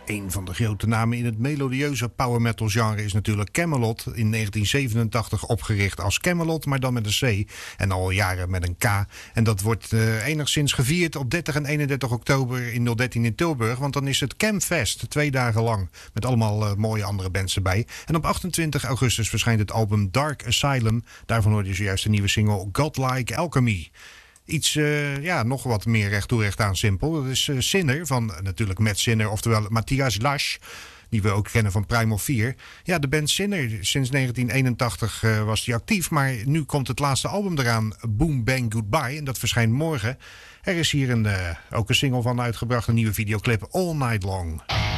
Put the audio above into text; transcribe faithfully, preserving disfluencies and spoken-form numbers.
Een van de grote namen in het melodieuze power metal genre is natuurlijk Kamelot. In negentien zevenentachtig opgericht als Kamelot, maar dan met een C. En al jaren met een K. En dat wordt uh, enigszins gevierd op dertig en eenendertig oktober in nul dertien in Tilburg. Want dan is het Camfest, twee dagen lang. Met allemaal uh, mooie andere bands erbij. En op achtentwintig augustus verschijnt het album Dark Asylum. Daarvan hoorde je zojuist de nieuwe single Godlike Alchemy. Iets, uh, ja, nog wat meer recht toe recht aan simpel. Dat is uh, Sinner van uh, natuurlijk Matt Sinner, oftewel Matthias Lasch. Die we ook kennen van Primal vier. Ja, de band Sinner, sinds negentien eenentachtig uh, was die actief. Maar nu komt het laatste album eraan, Boom Bang Goodbye. En dat verschijnt morgen. Er is hier een, uh, ook een single van uitgebracht, een nieuwe videoclip, All Night Long.